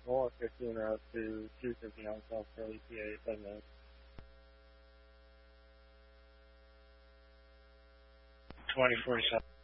North 15 route to 250 on South Philly, PA, 7 minutes. 2047.